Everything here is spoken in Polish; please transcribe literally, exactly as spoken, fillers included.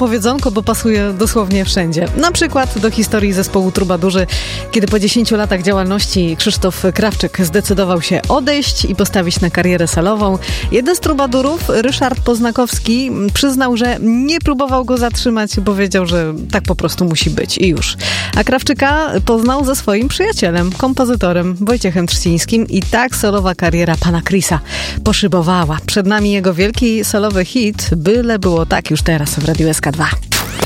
powiedzonko, bo pasuje dosłownie wszędzie. Na przykład do historii zespołu Trubadurzy, kiedy po dziesięciu latach działalności Krzysztof Krawczyk zdecydował się odejść i postawić na karierę salową. Jeden z Trubadurów, Ryszard Poznakowski, przyznał, że nie próbował go zatrzymać, bo wiedział, że tak po prostu musi być i już. A Krawczyka poznał ze swoim przyjacielem, kompozytorem Wojciechem Trzcińskim i tak solowa kariera pana Chrisa poszybowała. Przed nami jego wielki solowy hit, byle było tak już teraz w Radiu S K dwa.